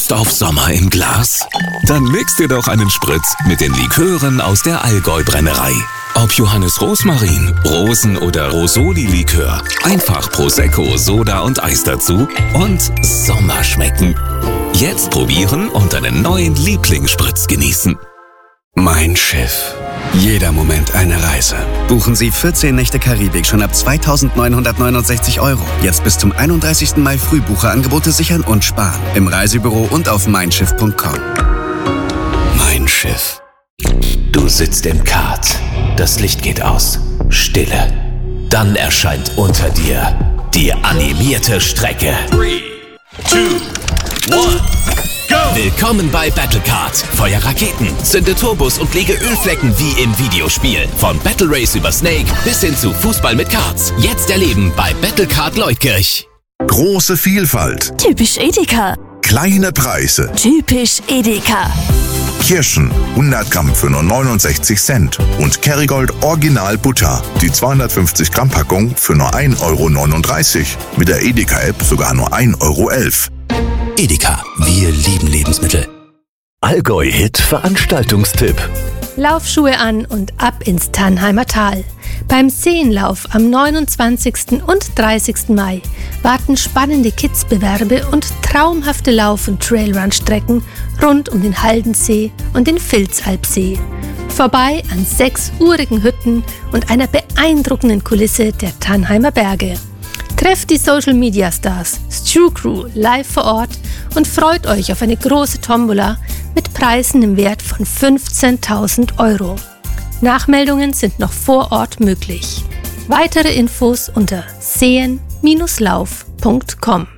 Lust auf Sommer im Glas? Dann mix dir doch einen Spritz mit den Likören aus der Allgäu-Brennerei. Ob Johannes Rosmarin, Rosen- oder Rosoli-Likör, einfach Prosecco, Soda und Eis dazu und Sommer schmecken. Jetzt probieren und einen neuen Lieblingsspritz genießen. Mein Schiff. Jeder Moment eine Reise. Buchen Sie 14 Nächte Karibik schon ab 2.969 €. Jetzt bis zum 31. Mai Frühbucherangebote sichern und sparen. Im Reisebüro und auf meinschiff.com. Mein Schiff. Du sitzt im Kart. Das Licht geht aus. Stille. Dann erscheint unter dir die animierte Strecke. 3, 2, 1, go! Willkommen bei Battlecard. Feuer Raketen, zünde Turbos und lege Ölflecken wie im Videospiel. Von Battle Race über Snake bis hin zu Fußball mit Karts. Jetzt erleben bei Battlecard Leutkirch. Große Vielfalt. Typisch Edeka. Kleine Preise. Typisch Edeka. Kirschen 100 Gramm für nur 69 Cent. Und Kerrygold Original Butter. Die 250 Gramm Packung für nur 1,39 €. Mit der Edeka-App sogar nur 1,11 €. Edeka, wir lieben Lebensmittel. Allgäu-Hit Veranstaltungstipp. Laufschuhe an und ab ins Tannheimer Tal. Beim Seenlauf am 29. und 30. Mai warten spannende Kidsbewerbe und traumhafte Lauf- und Trailrun-Strecken rund um den Haldensee und den Vilzalpsee. Vorbei an 6 urigen Hütten und einer beeindruckenden Kulisse der Tannheimer Berge. Trefft die Social-Media-Stars Stu Crew live vor Ort und freut euch auf eine große Tombola mit Preisen im Wert von 15.000 €. Nachmeldungen sind noch vor Ort möglich. Weitere Infos unter seen-lauf.com.